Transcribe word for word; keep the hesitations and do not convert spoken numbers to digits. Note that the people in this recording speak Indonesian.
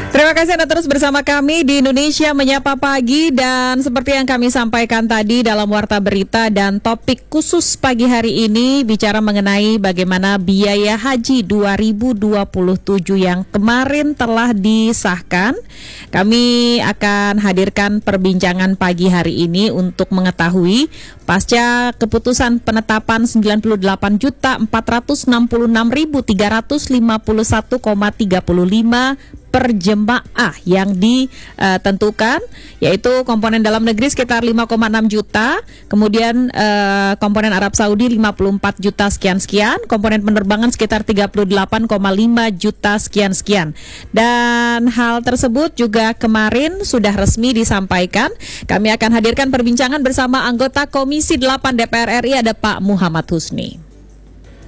Terima kasih Anda terus bersama kami di Indonesia Menyapa Pagi. Dan seperti yang kami sampaikan tadi dalam Warta Berita, dan topik khusus pagi hari ini bicara mengenai bagaimana biaya haji dua ribu dua puluh tujuh yang kemarin telah disahkan. Kami akan hadirkan perbincangan pagi hari ini untuk mengetahui pasca keputusan penetapan sembilan puluh delapan juta empat ratus enam puluh enam ribu tiga ratus lima puluh satu koma tiga lima per jemaah yang ditentukan, yaitu komponen dalam negeri sekitar lima koma enam juta, kemudian eh, komponen Arab Saudi lima puluh empat juta sekian-sekian, komponen penerbangan sekitar tiga puluh delapan koma lima juta sekian-sekian. Dan hal tersebut juga kemarin sudah resmi disampaikan. Kami akan hadirkan perbincangan bersama anggota Komisi delapan D P R R I, ada Pak Muhammad Husni.